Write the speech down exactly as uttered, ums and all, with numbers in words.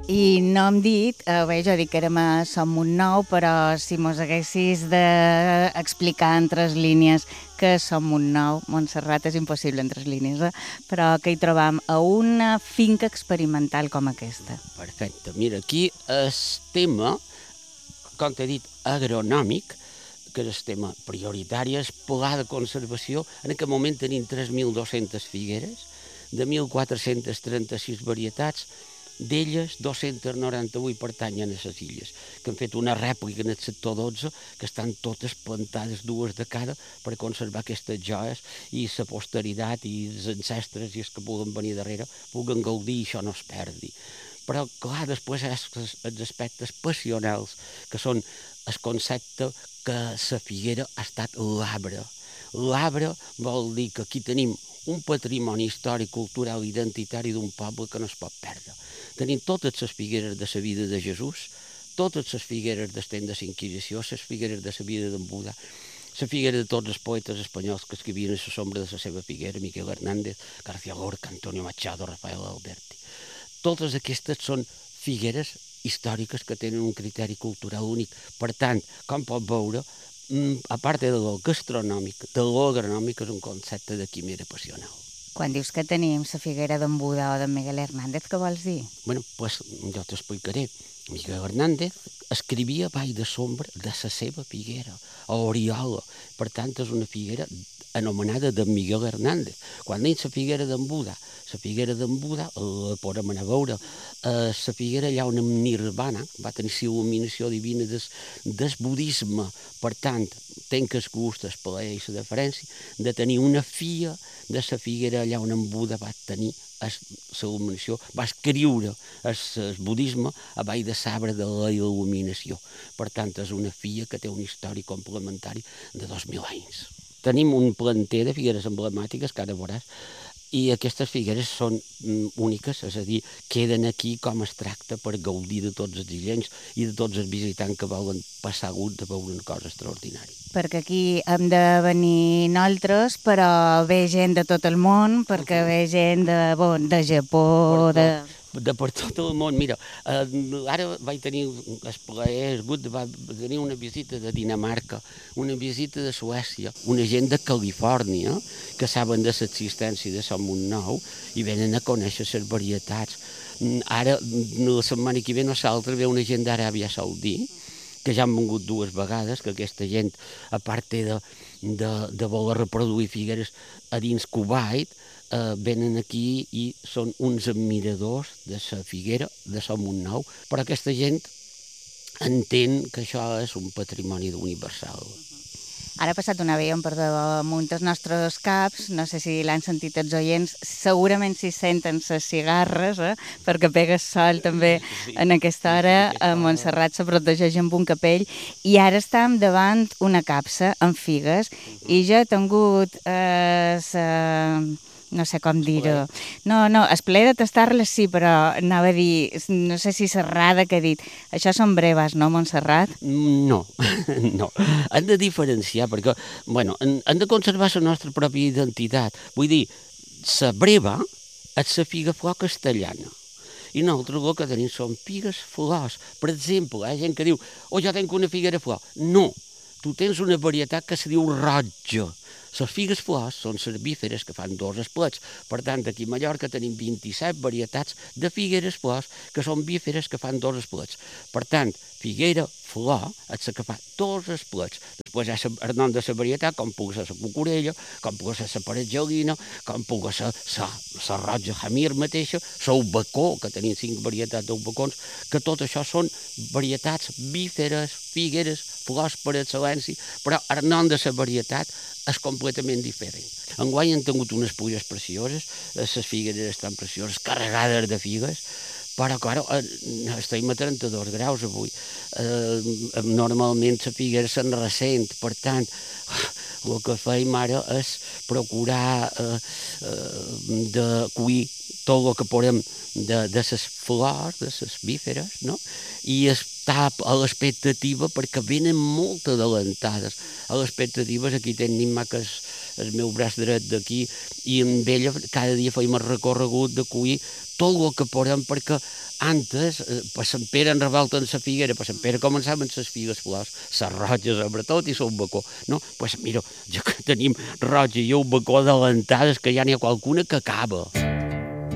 I no hem dit, eh, bé, jo dic que érem a Som Montnou, però si mos haguessis d'explicar en tres línies què és Som Montnou, Montserrat, és impossible en tres línies, eh? Però que hi trobam a una finca experimental com aquesta. Perfecte. Mira, aquí el tema, com t'he dit, agronòmic, que és el tema prioritari, és pla de conservació. En aquest moment tenim tres mil dos-centes figueres, de mil quatre-cents trenta-sis varietats, d'elles dos-cents noranta-vuit pertanyen a les illes, que han fet una rèplica en el sector dotze, que estan totes plantades dues de cada per conservar aquestes joies i la posteritat i els ancestres i els que puguen venir darrere puguen gaudir i això no es perdi. Però, clar, després hi ha els aspectes passionals, que són el concepte que la figuera ha estat l'arbre. L'arbre vol dir que aquí tenim un patrimoni històric, cultural i identitari d'un poble que no es pot perdre. Tenim totes les figueres de la vida de Jesús, totes les figueres del temps de la Inquisició, les figueres de la vida d'en Buda, la figuera de tots els poetes espanyols que escrivien a la sombra de la seva figuera, Miquel Hernández, García Lorca, Antonio Machado, Rafael Alberti. Totes aquestes són figueres històriques que tenen un criteri cultural únic. Per tant, com pot veure, a part de lo gastronòmic, de lo agronòmic és un concepte de quimera passional. Quan dius que tenim la figuera d'en Buda o d'en Miguel Hernández, què vols dir? Bueno, pues jo t'explicaré. Miguel Hernández escrivia Vall de Sombra de la seva figuera, a Oriola. Per tant, és una figuera anomenada de Miguel Hernández. Quan deim la figuera d'en Buda, la figuera d'en Buda, la podem anar a veure, la figuera allà on Nirvana va tenir la il·luminació divina des, des budisme. Per tant, tenc el gust, el plaer i la deferència de tenir una filla de la figuera allà on en Buda va tenir la il·luminació, va escriure el budisme a baix de l'arbre de la il·luminació. Per tant, és una filla que té una història complementària de dos mil anys. Tenim un planter de figueres emblemàtiques, que ara veuràs, i aquestes figueres són úniques, és a dir, queden aquí com es tracta per gaudir de tots els illencs i de tots els visitants que volen passar gust de veure una cosa extraordinària. Perquè aquí hem de venir nosaltres, però ve gent de tot el món, perquè ve gent de, bon, de Japó, de... de per tot el món. Mira, eh, ara vaig tenir el plaer, el gust de tenir una visita de Dinamarca, una visita de Suècia, una gent de Califòrnia que saben de l'existència de Som Montnou i venen a conèixer les varietats. Ara, la setmana que ve, nosaltres ve una gent d'Aràbia Saudí, que ja han vengut dues vegades, que aquesta gent, a part de, de, de voler reproduir figueres a dins Kuwait, eh, venen aquí i són uns admiradors de la figuera de Som Montnou, però aquesta gent entén que això és un patrimoni universal. Ara ha passat un avió per damunt els nostres caps, no sé si l'han sentit els oients, segurament si senten les cigarres, eh? perquè pega sol també en aquesta hora, a Montserrat se protegeix amb un capell, i ara estem davant una capsa amb figues, i jo he tingut eh, sa... no sé com dir-ho. No, no, es plaer de tastar-les sí, però anava a dir, no sé si serrada que he dit. Això són breves, no, Montserrat? No, no. Hem de diferenciar, perquè, bueno, hem de conservar la nostra pròpia identitat. Vull dir, la breva és la figa flor castellana. I nosaltres el que tenim són figues flors. Per exemple, hi ha gent que diu, oh, jo tenc una figuera flor. No, tu tens una varietat que se diu roja. Les figues flors són cervíferes que fan dos esplets. Per tant, aquí a Mallorca tenim vint-i-set varietats de figueres flors que són bíferes que fan dos esplets. Per tant, figuera flor és la que fa dos esplets. Després hi ha el nom de la varietat, com pugui ser la cucurella, com pugui ser la paretgelina, com pugui ser la roja jamir mateixa, l'ubacó, que tenim cinc varietats d'ubacons, que tot això són varietats bíferes, figueres, flors per excel·lència, però el nom de la varietat és completament diferent. Enguany han tingut unes fulles precioses, les figueres estan precioses, carregades de figues, però, clar, estem a trenta-dos graus avui. Eh, normalment la figuera se'n ressent, per tant, el que feim ara és procurar eh, eh, de cuir tot el que podem de, de les flors, de les bíferes, no? I estar a l'expectativa perquè venen molt adelantades. A l'expectativa aquí tenim maques el meu braç dret d'aquí, i amb ella cada dia feim el recorregut de collir tot el que podem, perquè antes, eh, per Sant Pere en revolten la figuera, per Sant Pere començaven les figues flors, les roges, sobretot, i el bacó. No? Pues mira, ja que tenim roja i un bacó adelantades, que ja n'hi ha qualcuna que acaba.